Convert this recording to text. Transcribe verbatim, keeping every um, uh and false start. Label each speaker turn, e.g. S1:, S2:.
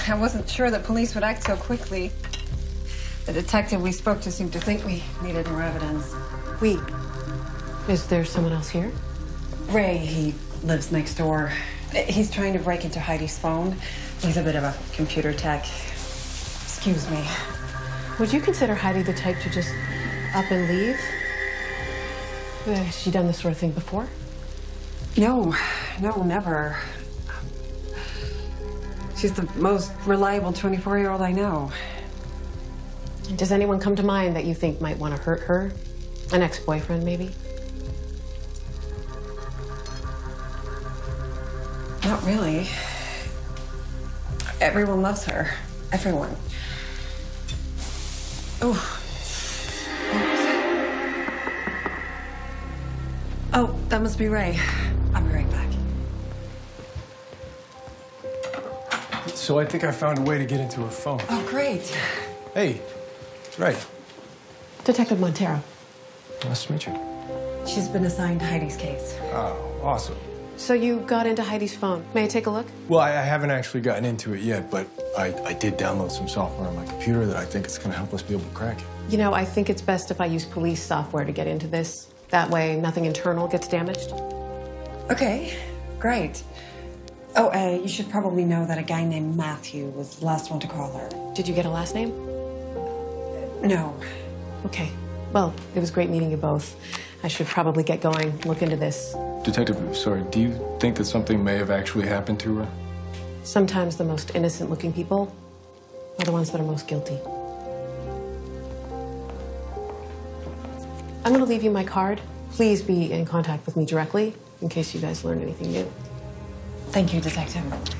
S1: I wasn't sure that police would act so quickly. The detective we spoke to seemed to think we needed more evidence.
S2: We? Is there someone else here?
S1: Ray, he lives next door. He's trying to break into Heidi's phone. He's a bit of a computer tech. Excuse me.
S2: Would you consider Heidi the type to just up and leave? Has she done this sort of thing before?
S1: No, no, never. She's the most reliable twenty-four-year-old I know.
S2: Does anyone come to mind that you think might want to hurt her? An ex-boyfriend, maybe?
S1: Not really. Everyone loves her. Everyone. Oh. Oh, that must be Ray. I'll be right back.
S3: So I think I found a way to get into her phone.
S1: Oh, great.
S3: Hey, Ray.
S2: Detective Montero.
S3: Nice to meet you.
S1: She's been assigned Heidi's case.
S3: Oh, awesome.
S2: So you got into Heidi's phone. May I take a look?
S3: Well, I, I haven't actually gotten into it yet, but I, I did download some software on my computer that I think is going to help us be able to crack it.
S2: You know, I think it's best if I use police software to get into this. That way, nothing internal gets damaged.
S1: Okay, great. Oh, uh, you should probably know that a guy named Matthew was the last one to call her.
S2: Did you get a last name?
S1: No.
S2: Okay. Well, it was great meeting you both. I should probably get going, look into this.
S3: Detective, sorry, do you think that something may have actually happened to her?
S2: Sometimes the most innocent-looking people are the ones that are most guilty. I'm going to leave you my card. Please be in contact with me directly in case you guys learn anything new.
S1: Thank you, Detective.